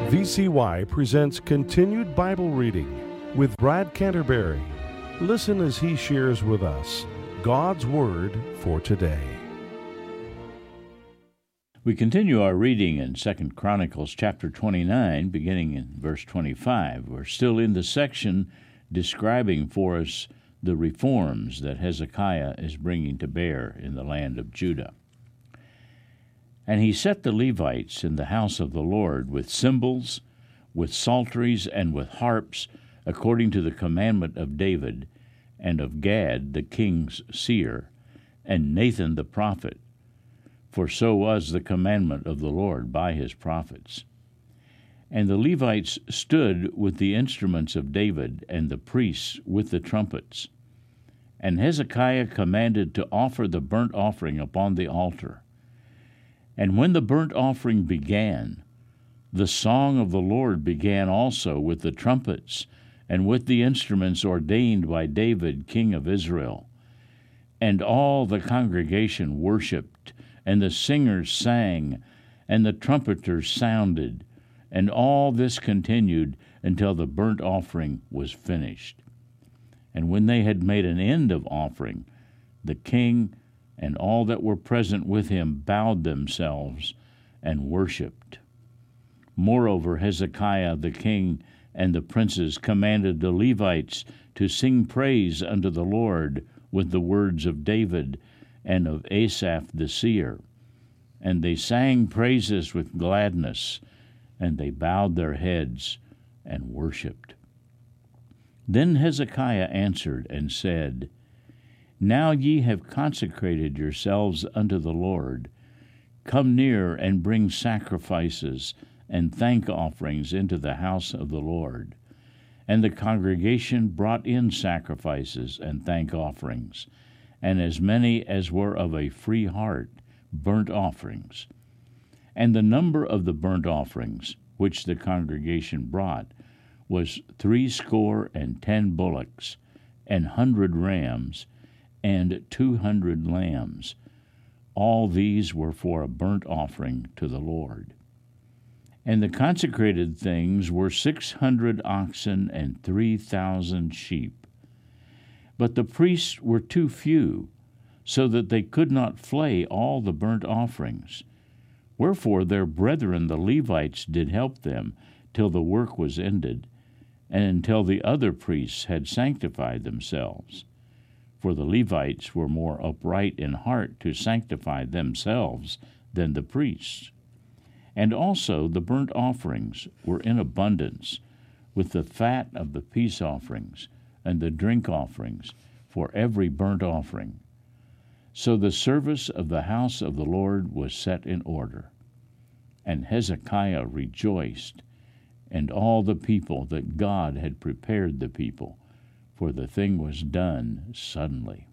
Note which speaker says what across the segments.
Speaker 1: VCY presents Continued Bible Reading with Brad Canterbury. Listen as he shares with us God's Word for today.
Speaker 2: We continue our reading in 2 Chronicles chapter 29, beginning in verse 25. We're still in the section describing for us the reforms that Hezekiah is bringing to bear in the land of Judah. And he set the Levites in the house of the Lord with cymbals, with psalteries, and with harps, according to the commandment of David, and of Gad the king's seer, and Nathan the prophet, for so was the commandment of the Lord by his prophets. And the Levites stood with the instruments of David, and the priests with the trumpets. And Hezekiah commanded to offer the burnt offering upon the altar. And when the burnt offering began, the song of the Lord began also with the trumpets and with the instruments ordained by David, king of Israel. And all the congregation worshipped, and the singers sang, and the trumpeters sounded, and all this continued until the burnt offering was finished. And when they had made an end of offering, the king and all that were present with him bowed themselves and worshipped. Moreover, Hezekiah the king and the princes commanded the Levites to sing praise unto the Lord with the words of David and of Asaph the seer. And they sang praises with gladness, and they bowed their heads and worshipped. Then Hezekiah answered and said, Now ye have consecrated yourselves unto the Lord. Come near and bring sacrifices and thank offerings into the house of the Lord. And the congregation brought in sacrifices and thank offerings, and as many as were of a free heart, burnt offerings. And the number of the burnt offerings which the congregation brought was 60 bullocks, and 100 rams, and 200 lambs. All these were for a burnt offering to the Lord. And the consecrated things were 600 oxen and 3,000 sheep. But the priests were too few, so that they could not flay all the burnt offerings. Wherefore their brethren the Levites did help them till the work was ended, and until the other priests had sanctified themselves. For the Levites were more upright in heart to sanctify themselves than the priests. And also the burnt offerings were in abundance, with the fat of the peace offerings and the drink offerings for every burnt offering. So the service of the house of the Lord was set in order. And Hezekiah rejoiced, and all the people, that God had prepared the people, for the thing was done suddenly.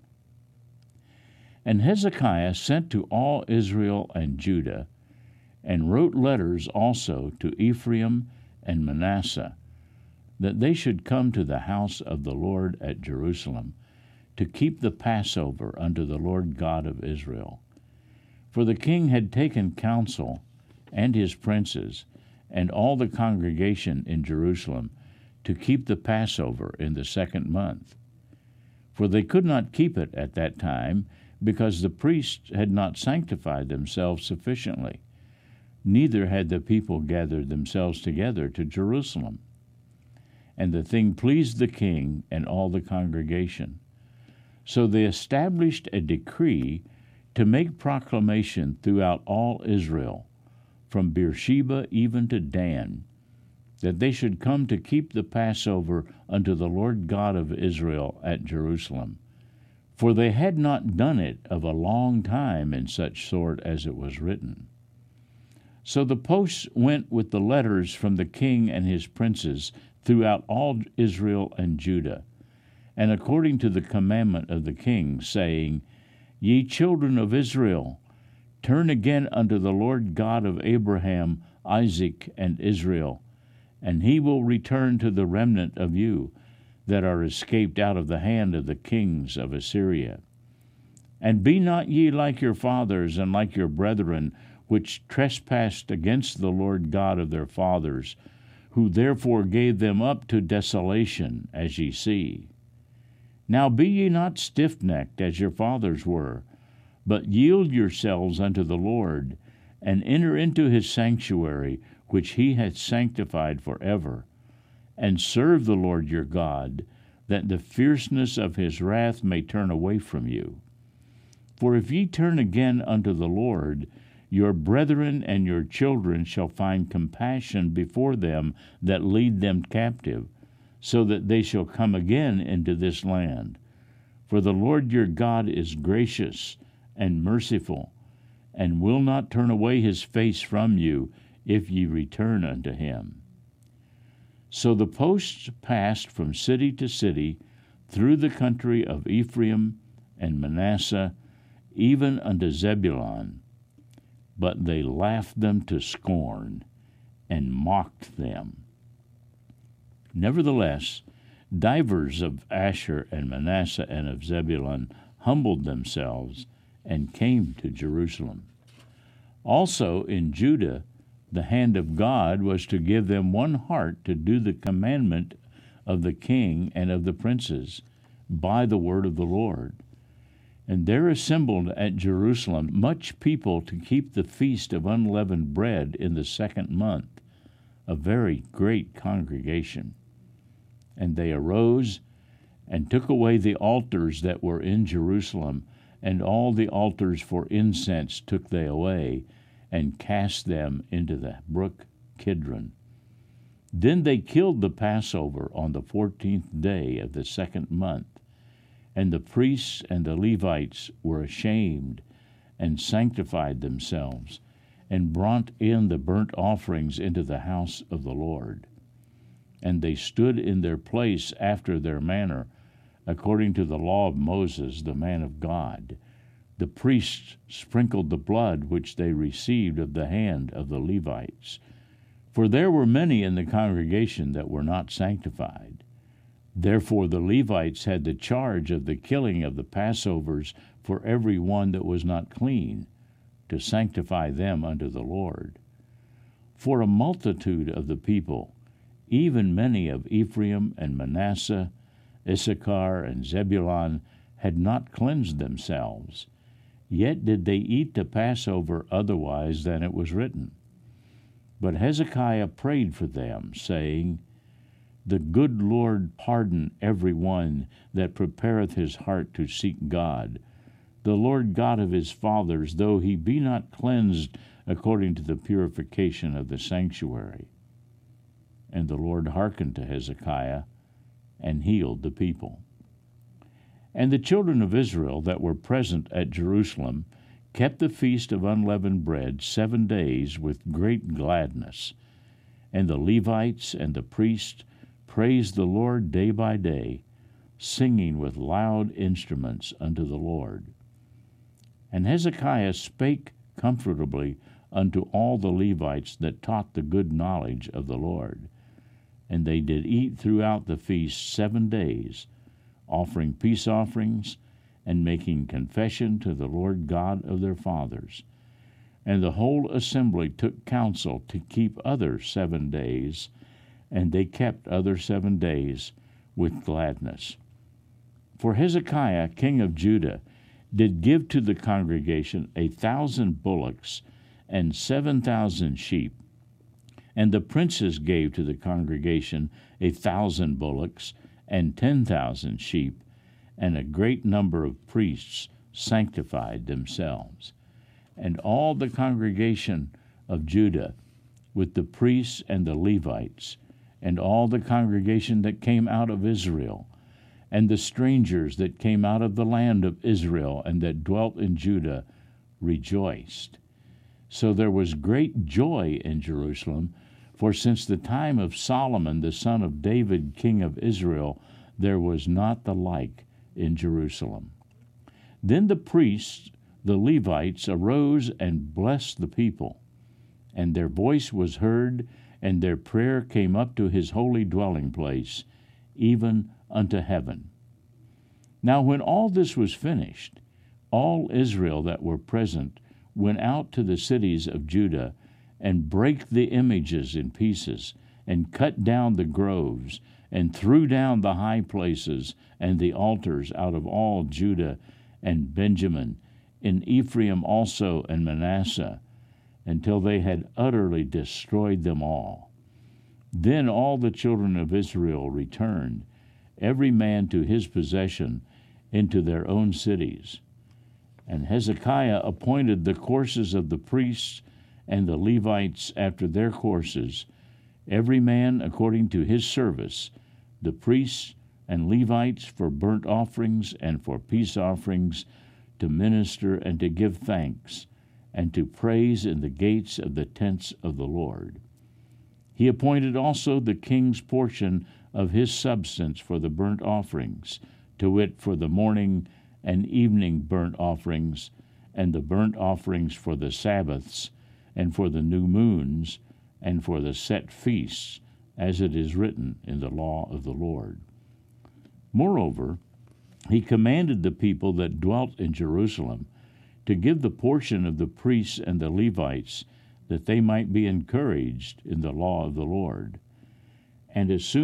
Speaker 2: And Hezekiah sent to all Israel and Judah, and wrote letters also to Ephraim and Manasseh, that they should come to the house of the Lord at Jerusalem, to keep the Passover unto the Lord God of Israel. For the king had taken counsel, and his princes, and all the congregation in Jerusalem, to keep the Passover in the 2nd month. For they could not keep it at that time, because the priests had not sanctified themselves sufficiently, neither had the people gathered themselves together to Jerusalem. And the thing pleased the king and all the congregation. So they established a decree to make proclamation throughout all Israel, from Beersheba even to Dan, that they should come to keep the Passover unto the Lord God of Israel at Jerusalem. For they had not done it of a long time in such sort as it was written. So the posts went with the letters from the king and his princes throughout all Israel and Judah, and according to the commandment of the king, saying, Ye children of Israel, turn again unto the Lord God of Abraham, Isaac, and Israel, and he will return to the remnant of you that are escaped out of the hand of the kings of Assyria. And be not ye like your fathers and like your brethren, which trespassed against the Lord God of their fathers, who therefore gave them up to desolation, as ye see. Now be ye not stiffnecked, as your fathers were, but yield yourselves unto the Lord, and enter into his sanctuary, which he hath sanctified forever, and serve the Lord your God, that the fierceness of his wrath may turn away from you. For if ye turn again unto the Lord, your brethren and your children shall find compassion before them that lead them captive, so that they shall come again into this land. For the Lord your God is gracious and merciful, and will not turn away his face from you, if ye return unto him. So the posts passed from city to city through the country of Ephraim and Manasseh, even unto Zebulun. But they laughed them to scorn, and mocked them. Nevertheless, divers of Asher and Manasseh and of Zebulun humbled themselves, and came to Jerusalem. Also in Judah the hand of God was to give them one heart to do the commandment of the king and of the princes, by the word of the Lord. And there assembled at Jerusalem much people to keep the feast of unleavened bread in the 2nd month, a very great congregation. And they arose and took away the altars that were in Jerusalem, and all the altars for incense took they away, and cast them into the brook Kidron. Then they killed the Passover on the 14th day of the 2nd month, and the priests and the Levites were ashamed, and sanctified themselves, and brought in the burnt offerings into the house of the Lord. And they stood in their place after their manner, according to the law of Moses, the man of God. The priests sprinkled the blood which they received of the hand of the Levites. For there were many in the congregation that were not sanctified. Therefore the Levites had the charge of the killing of the Passovers for every one that was not clean, to sanctify them unto the Lord. For a multitude of the people, even many of Ephraim and Manasseh, Issachar and Zebulun, had not cleansed themselves, yet did they eat the Passover otherwise than it was written. But Hezekiah prayed for them, saying, The good Lord pardon every one that prepareth his heart to seek God, the Lord God of his fathers, though he be not cleansed according to the purification of the sanctuary. And the Lord hearkened to Hezekiah, and healed the people. And the children of Israel that were present at Jerusalem kept the feast of unleavened bread 7 days with great gladness. And the Levites and the priests praised the Lord day by day, singing with loud instruments unto the Lord. And Hezekiah spake comfortably unto all the Levites that taught the good knowledge of the Lord. And they did eat throughout the feast 7 days, offering peace offerings, and making confession to the Lord God of their fathers. And the whole assembly took counsel to keep other 7 days, and they kept other 7 days with gladness. For Hezekiah king of Judah did give to the congregation 1,000 bullocks and 7,000 sheep, and the princes gave to the congregation 1,000 bullocks and 10,000 sheep, and a great number of priests sanctified themselves. And all the congregation of Judah, with the priests and the Levites, and all the congregation that came out of Israel, and the strangers that came out of the land of Israel and that dwelt in Judah, rejoiced. So there was great joy in Jerusalem, for since the time of Solomon the son of David king of Israel, there was not the like in Jerusalem. Then the priests, the Levites, arose and blessed the people, and their voice was heard, and their prayer came up to his holy dwelling place, even unto heaven. Now when all this was finished, all Israel that were present went out to the cities of Judah, and brake the images in pieces, and cut down the groves, and threw down the high places and the altars out of all Judah and Benjamin, in Ephraim also and Manasseh, until they had utterly destroyed them all. Then all the children of Israel returned, every man to his possession, into their own cities. And Hezekiah appointed the courses of the priests and the Levites after their courses, every man according to his service, the priests and Levites for burnt offerings and for peace offerings, to minister and to give thanks, and to praise in the gates of the tents of the Lord. He appointed also the king's portion of his substance for the burnt offerings, to wit, for the morning and evening burnt offerings, and the burnt offerings for the Sabbaths, and for the new moons, and for the set feasts, as it is written in the law of the Lord. Moreover, he commanded the people that dwelt in Jerusalem to give the portion of the priests and the Levites, that they might be encouraged in the law of the Lord. And as soon